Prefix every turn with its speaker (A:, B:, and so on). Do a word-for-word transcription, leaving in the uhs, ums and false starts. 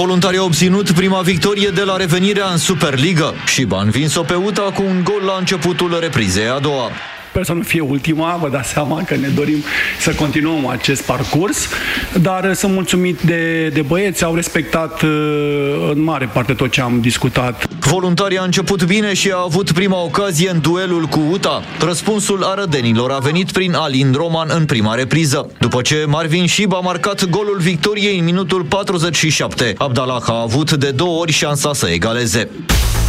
A: Voluntarii au obținut prima victorie de la revenirea în Superliga și a învins-o pe U T A cu un gol la începutul reprizei a doua.
B: Sper să nu fie ultima, vă dați seama că ne dorim să continuăm acest parcurs, dar sunt mulțumit de, de băieți, au respectat în mare parte tot ce am discutat.
A: Voluntarii a început bine și a avut prima ocazie în duelul cu U T A. Răspunsul arădenilor a venit prin Alin Roman în prima repriză. După ce Marvin Șib a marcat golul victoriei în minutul patruzeci și șapte, Abdallah a avut de două ori șansa să egaleze.